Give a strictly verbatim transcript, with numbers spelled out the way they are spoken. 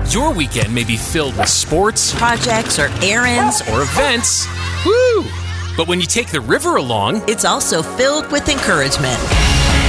Your weekend may be filled with sports, projects, or errands, or events. Woo! But when you take the river along, it's also filled with encouragement.